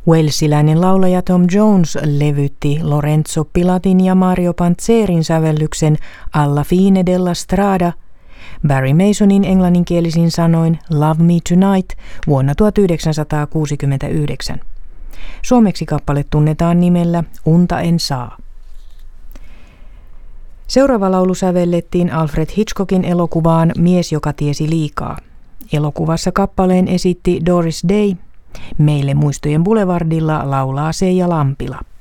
Walesiläinen laulaja Tom Jones levytti Lorenzo Pilatin ja Mario Panzerin sävellyksen Alla fine della strada, Barry Masonin englanninkielisin sanoin Love Me Tonight vuonna 1969. Suomeksi kappale tunnetaan nimellä Unta en saa. Seuraava laulu sävellettiin Alfred Hitchcockin elokuvaan Mies, joka tiesi liikaa. Elokuvassa kappaleen esitti Doris Day. Meille Muistojen Boulevardilla laulaa Seija Lampila.